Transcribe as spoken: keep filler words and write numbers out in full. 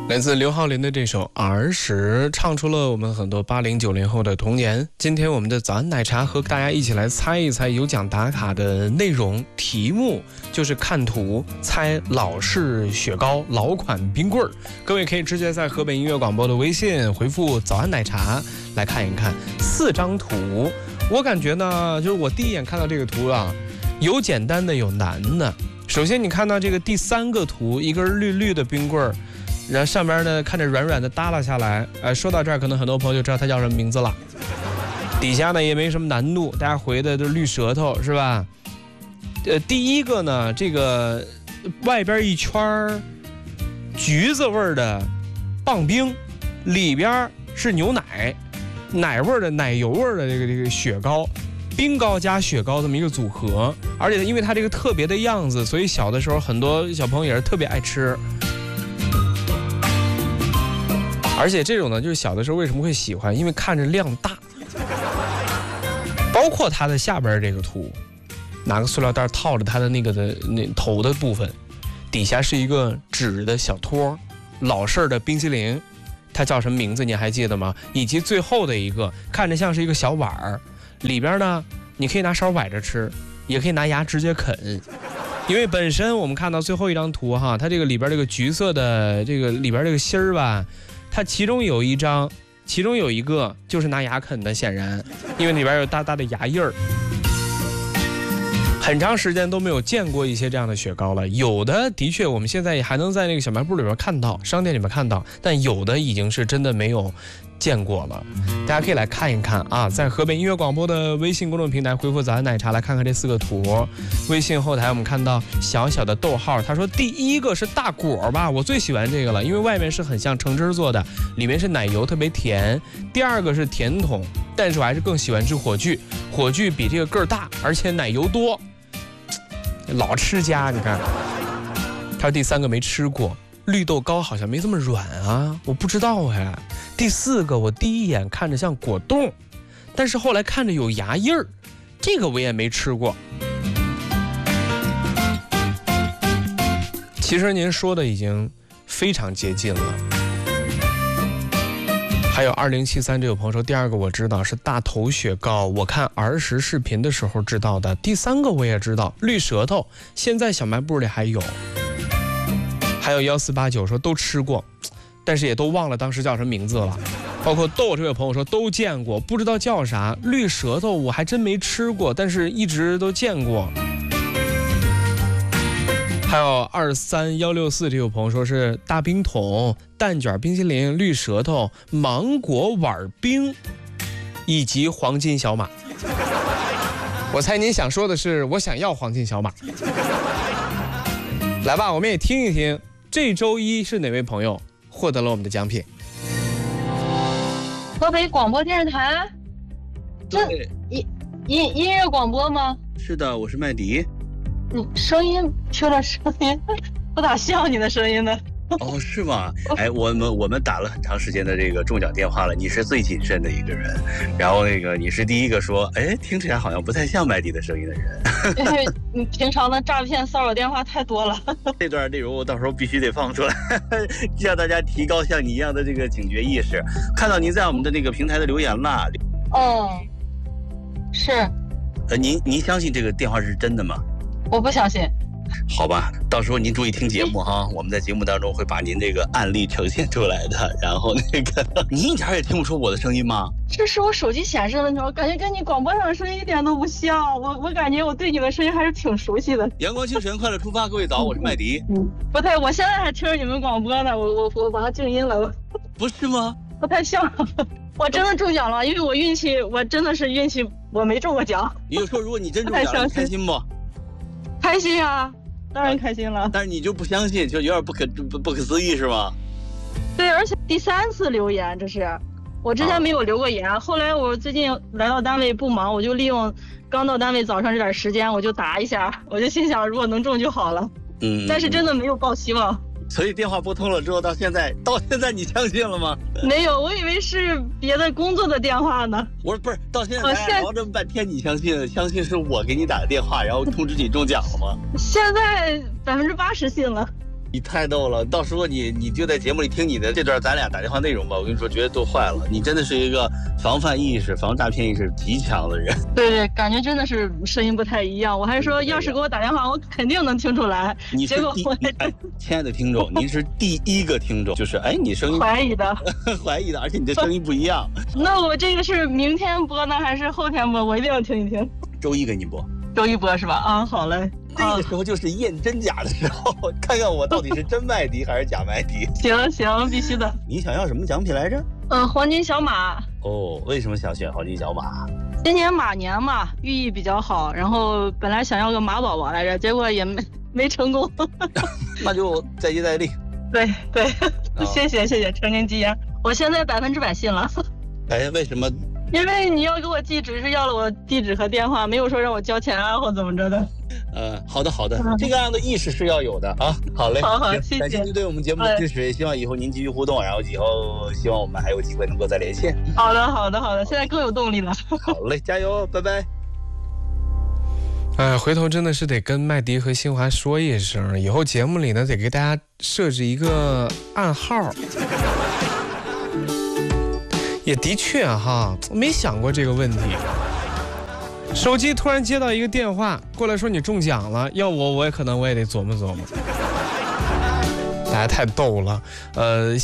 来自刘浩林的这首《儿时》，唱出了我们很多八零九零后的童年。今天我们的早安奶茶和大家一起来猜一猜有奖打卡的内容，题目就是看图猜老式雪糕老款冰棍儿。各位可以直接在河北音乐广播的微信回复早安奶茶来看一看四张图。我感觉呢，就是我第一眼看到这个图啊，有简单的有难的。首先你看到这个第三个图，一根绿绿的冰棍儿，然后上边呢看着软软的耷拉下来，呃，说到这儿可能很多朋友就知道它叫什么名字了。底下呢也没什么难度，大家回的都是绿舌头是吧？呃，第一个呢，这个外边一圈橘子味的棒冰，里边是牛奶，奶味的奶油味的这个这个雪糕。冰糕加雪糕这么一个组合，而且因为它这个特别的样子，所以小的时候很多小朋友也是特别爱吃。而且这种呢，就是小的时候为什么会喜欢，因为看着量大。包括它的下边这个图，拿个塑料袋套着它的那个的那头的部分，底下是一个纸的小托，老式的冰淇淋，它叫什么名字你还记得吗？以及最后的一个看着像是一个小碗儿。里边呢，你可以拿勺崴着吃，也可以拿牙直接啃，因为本身我们看到最后一张图哈，它这个里边这个橘色的这个里边这个芯儿吧，它其中有一张，其中有一个就是拿牙啃的，显然，因为里边有大大的牙印儿。很长时间都没有见过一些这样的雪糕了，有的的确我们现在还能在那个小卖部里边看到，商店里面看到，但有的已经是真的没有见过了。大家可以来看一看啊，在河北音乐广播的微信公众平台回复早安奶茶来看看这四个图。微信后台我们看到小小的逗号，他说第一个是大果吧，我最喜欢这个了，因为外面是很像橙汁做的，里面是奶油特别甜。第二个是甜筒，但是我还是更喜欢吃火炬，火炬比这个个儿大，而且奶油多，老吃家。你看他说第三个没吃过，绿豆糕好像没这么软啊，我不知道哎。第四个我第一眼看着像果冻，但是后来看着有牙印儿，这个我也没吃过。其实您说的已经非常接近了。还有二零七三这位朋友说，第二个我知道是大头雪糕，我看儿时视频的时候知道的。第三个我也知道，绿舌头，现在小卖部里还有。还有一四八九说都吃过，但是也都忘了当时叫什么名字了。包括豆这位朋友说都见过，不知道叫啥。绿舌头我还真没吃过，但是一直都见过。还有二三一六四这位朋友说是大冰桶、蛋卷冰淇淋、绿舌头、芒果碗冰以及黄金小马。我猜您想说的是我想要黄金小马。来吧，我们也听一听这周一是哪位朋友获得了我们的奖品。 河北广播电视台，这音音音乐广播吗？ 是的，我是麦迪。 你声音听着声音不咋像你的声音呢。 哦，是吗？哎，我们我们打了很长时间的这个中奖电话了，你是最谨慎的一个人，然后那个你是第一个说，哎，听起来好像不太像麦迪的声音的人。 因为你平常的诈骗骚扰电话太多了。 这段内容我到时候必须得放出来，让大家提高像你一样的这个警觉意识。看到您在我们的那个平台的留言了。 哦，是。 呃，您您相信这个电话是真的吗？ 我不相信。 好吧，到时候您注意听节目哈，我们在节目当中会把您这个案例呈现出来的。然后那个，你一点也听不出我的声音吗？ 这是我手机显示的那种，感觉跟你广播上的声音一点都不像。我我感觉我对你的声音还是挺熟悉的。 阳光清晨，快乐出发，各位早，我是麦迪。 嗯，不太，我现在还听着你们广播呢，我我我把它静音了。 不是吗？ 不太像。我真的中奖了，因为我运气，我真的是运气，我没中过奖。 你就说，如果你真中奖了，你开心不？ 开心啊，当然开心了。 但是你就不相信，就有点不可不不可思议是吗？ 对，而且第三次留言，这是我之前没有留过言，啊、后来我最近来到单位不忙，我就利用刚到单位早上这点时间，我就答一下，我就心想如果能中就好了。嗯，但是真的没有抱希望。 所以电话拨通了之后，到现在到现在你相信了吗？ 没有，我以为是别的工作的电话呢。 我说不是，到现在咱聊这么半天，你相信相信是我给你打的电话，然后通知你中奖了吗？ 现在百分之八十信了。 你太逗了，到时候你你就在节目里听你的这段咱俩打电话内容吧，我跟你说绝对逗坏了。你真的是一个防范意识、防诈骗意识极强的人。 对对，感觉真的是声音不太一样。我还说要是给我打电话，我肯定能听出来。 你是第结果我哎，亲爱的听众，您是第一个听众，就是哎，你声音怀疑的， 怀疑的，而且你的声音不一样。 那我这个是明天播呢，还是后天播？我一定要听一听。 周一给你播， 周一播是吧？啊，好嘞。 那个时候就是验真假的时候，看看我到底是真麦迪还是假麦迪。 行行，必须的。 你想要什么奖品来着？ 嗯、呃，黄金小马。 哦，为什么想选黄金小马？ 今年马年嘛，寓意比较好，然后本来想要个马宝宝来着，结果也没没成功。 那就再接再厉。 对对， 哦、 谢谢谢谢，承您吉言。我现在百分之百信了。 哎，为什么？ 因为你要给我寄，只是要了我地址和电话，没有说让我交钱啊或怎么着的。 呃，好的好的，嗯、这个样的意识是要有的啊。好嘞， 好好，谢谢。 感谢您对我们节目的支持，也希望以后您继续互动，然后以后希望我们还有机会能够再连线。 好的好的好的，现在更有动力了。 好嘞，加油，拜拜。 哎，回头真的是得跟麦迪和新华说一声，以后节目里呢得给大家设置一个暗号。也的确哈，没想过这个问题。手机突然接到一个电话过来说你中奖了，要我我也可能我也得琢磨琢磨。大家太逗了，呃。